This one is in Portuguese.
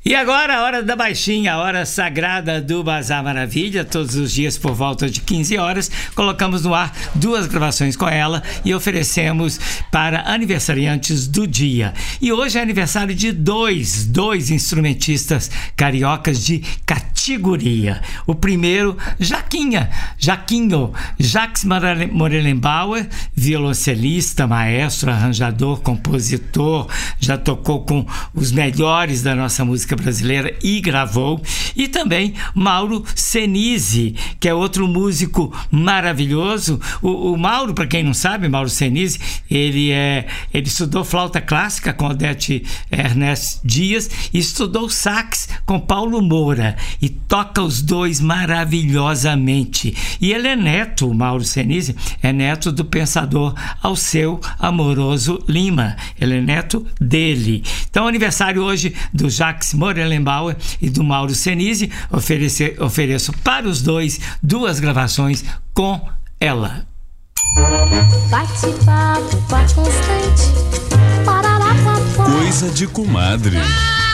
E agora a hora da baixinha, a hora sagrada do Bazar Maravilha. Todos os dias por volta de 15 horas colocamos no ar 2 gravações com ela e oferecemos para aniversariantes do dia. E hoje é aniversário de dois instrumentistas cariocas de categoria. O primeiro, Jaquinho, Jacques Morelenbauer, violoncelista, maestro, arranjador, compositor, já tocou com os melhores da nossa música brasileira e gravou. E também Mauro Senise, que é outro músico maravilhoso. O Mauro, para quem não sabe, Mauro Senise, ele estudou flauta clássica com Odete Ernest Dias e estudou sax com Paulo Moura e toca os dois maravilhosamente. E ele é neto, o Mauro Senise é neto do pensador Alceu Amoroso Lima. Ele é neto dele. Então, aniversário hoje do Jacques Morelenbauer e do Mauro Senise. Ofereço para os dois 2 gravações com ela. Bate-papo constante. Coisa de comadre.